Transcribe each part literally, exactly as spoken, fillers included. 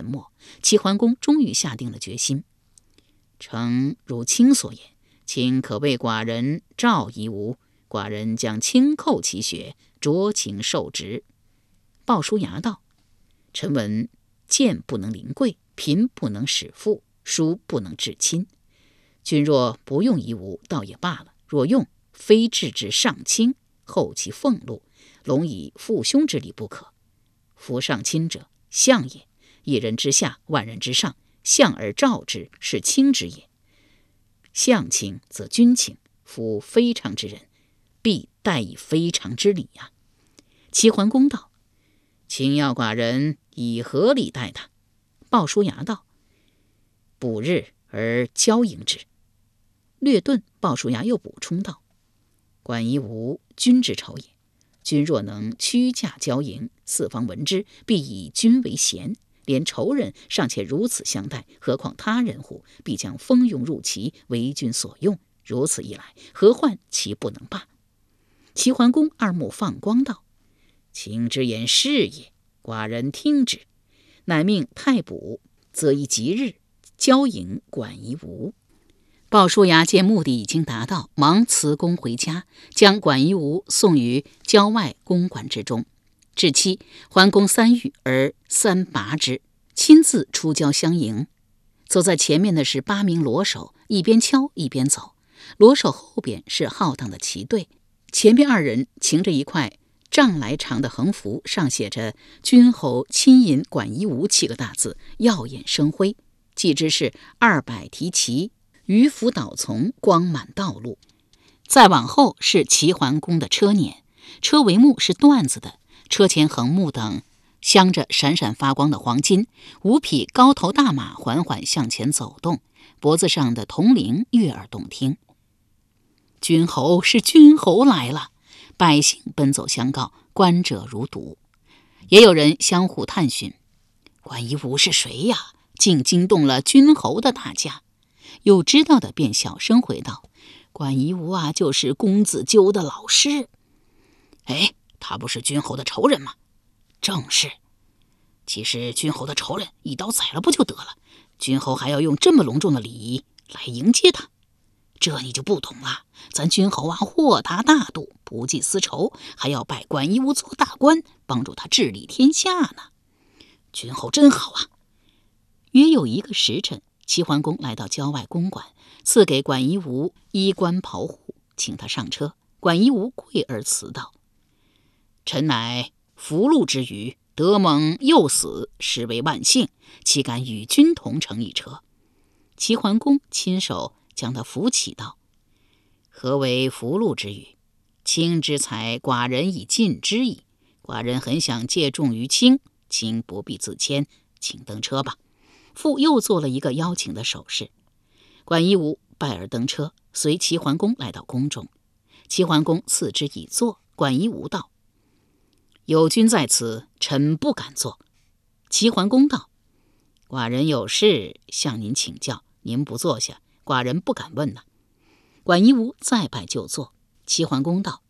默，齐桓公终于下定了决心。诚如卿所言，卿可为寡人召夷吾，寡人将轻叩其血，酌情受职。鲍叔牙道：臣闻贱不能临贵，贫不能使富，疏不能至亲。君若不用夷吾，倒也罢了；若用，非置之上卿，后其俸禄，龙以父兄之礼不可。夫上卿者，相也，一人之下，万人之上，相而召之，是卿之也。相卿则君卿，夫非常之人，必待以非常之礼呀、啊。齐桓公道：卿要寡人以何礼待他？鲍叔牙道：补日而交迎之。略顿，鲍叔牙又补充道：管夷吾，君之仇也。君若能屈驾交迎，四方闻之，必以君为贤。连仇人尚且如此相待，何况他人乎？必将蜂拥入齐，为君所用。如此一来，何患其不能罢？齐桓公二目放光道：卿之言是也，寡人听之。乃命太卜，择一吉日，交迎管夷吾。鲍叔牙见目的已经达到，忙辞公回家，将管夷吾送于郊外公馆之中。至期，桓公三遇而三拔之，亲自出郊相迎。走在前面的是八名骡手，一边敲一边走。骡手后边是浩荡的骑队，前边二人擎着一块丈来长的横幅，上写着“君侯亲引管夷吾”七个大字，耀眼生辉。既知是二百提骑，鱼凫导从，光满道路。再往后是齐桓公的车辇，车帷幕是缎子的，车前横木等镶着闪闪发光的黄金。五匹高头大马缓缓向前走动，脖子上的铜铃悦耳动听。君侯是君侯来了，百姓奔走相告，观者如堵。也有人相互探寻，管夷吾是谁呀？竟惊动了君侯的大驾。有知道的便小声回道：管夷吾啊，就是公子纠的老师。哎，他不是君侯的仇人吗？正是。其实君侯的仇人一刀宰了不就得了，君侯还要用这么隆重的礼仪来迎接他，这你就不懂了。咱君侯啊，豁达大度，不计私仇，还要拜管夷吾做大官，帮助他治理天下呢。君侯真好啊。约有一个时辰，齐桓公来到郊外公馆，赐给管夷吾衣冠袍户，请他上车。管夷吾跪而辞道：臣乃福禄之余，得蒙幼死，实为万幸，岂敢与君同乘一车？齐桓公亲手将他扶起道：何为福禄之语？卿之才，寡人已尽之矣。寡人很想借重于卿，卿不必自谦，请登车吧。父又做了一个邀请的手势。管夷吾拜而登车，随齐桓公来到宫中。齐桓公赐之以坐。管夷吾道：有君在此，臣不敢坐。齐桓公道：寡人有事向您请教，您不坐下，寡人不敢问呐、啊。管夷吾再拜就坐。齐桓公道：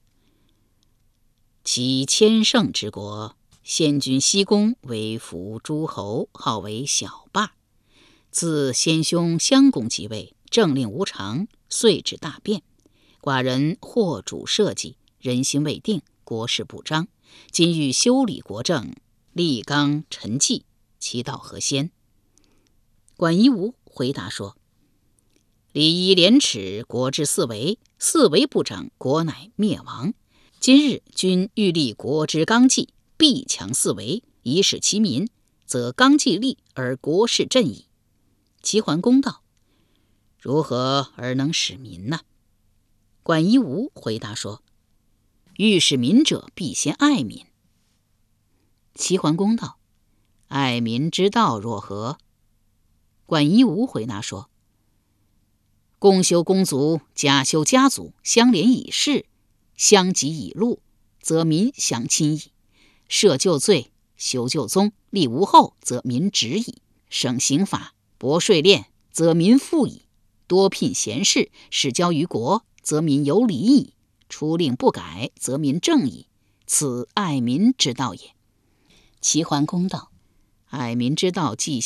其千乘之国，先君西宫为服诸侯，号为小霸。自先兄襄公即位，政令无常，遂至大变。寡人惑主社稷，人心未定，国事不彰。今欲修理国政，立纲陈纪，其道何先？管夷吾回答说：礼仪廉耻，国之四维，四维不整，国乃灭亡。今日君欲立国之纲纪，必强四维，以使其民，则纲纪立而国事振矣。齐桓公道：如何而能使民呢？管夷吾回答说：欲使民者，必先爱民。齐桓公道：爱民之道若何？管夷吾回答说：公修公族，家修家族，相连以事，相及以禄，则民相亲矣。赦旧罪，修旧宗，立无后，则民止矣。省刑法，薄税敛，则民富矣。多聘贤士，使交于国，则民有礼矣。出令不改，则民正矣。此爱民之道也。齐桓公道：爱民之道既